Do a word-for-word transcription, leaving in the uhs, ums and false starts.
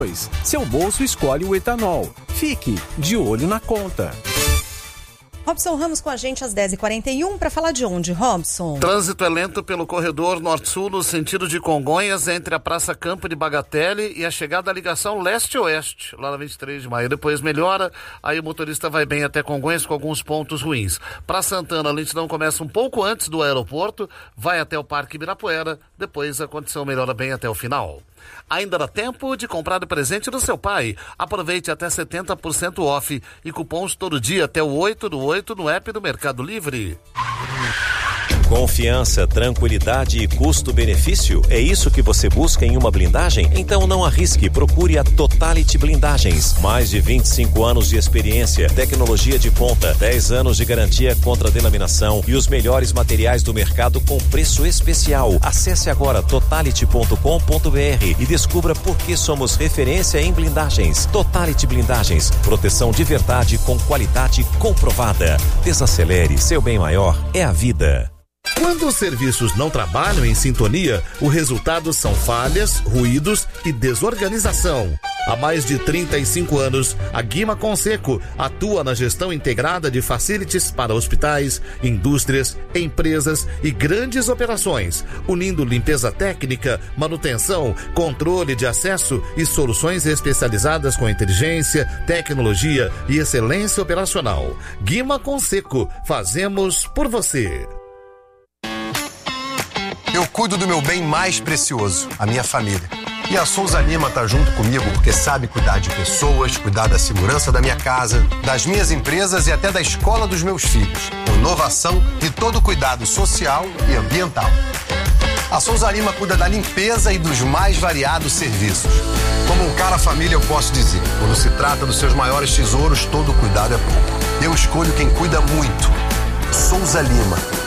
Seu bolso escolhe o etanol. Fique de olho na conta. Robson Ramos com a gente às dez e quarenta e um para falar de onde, Robson? Trânsito é lento pelo corredor norte-sul no sentido de Congonhas, entre a Praça Campo de Bagatelle e a chegada da ligação leste-oeste, lá na vinte e três de maio. Depois melhora, aí o motorista vai bem até Congonhas com alguns pontos ruins. Para Santana, a lentidão começa um pouco antes do aeroporto, vai até o Parque Ibirapuera, depois a condição melhora bem até o final. Ainda dá tempo de comprar o presente do seu pai. Aproveite até setenta por cento off e cupons todo dia até o oito do oito no app do Mercado Livre. Confiança, tranquilidade e custo-benefício? É isso que você busca em uma blindagem? Então não arrisque, procure a Totality Blindagens. Mais de vinte e cinco anos de experiência, tecnologia de ponta, dez anos de garantia contra delaminação e os melhores materiais do mercado com preço especial. Acesse agora totality ponto com ponto b r e descubra por que somos referência em blindagens. Totality Blindagens, proteção de verdade com qualidade comprovada. Desacelere, seu bem maior é a vida. Quando os serviços não trabalham em sintonia, o resultado são falhas, ruídos e desorganização. Há mais de trinta e cinco anos, a Guima Conceco atua na gestão integrada de facilities para hospitais, indústrias, empresas e grandes operações, unindo limpeza técnica, manutenção, controle de acesso e soluções especializadas com inteligência, tecnologia e excelência operacional. Guima Conceco, fazemos por você. Eu cuido do meu bem mais precioso, a minha família. E a Souza Lima tá junto comigo porque sabe cuidar de pessoas, cuidar da segurança da minha casa, das minhas empresas e até da escola dos meus filhos. Com inovação e todo o cuidado social e ambiental. A Souza Lima cuida da limpeza e dos mais variados serviços. Como um cara família eu posso dizer, quando se trata dos seus maiores tesouros, todo cuidado é pouco. Eu escolho quem cuida muito. Souza Lima.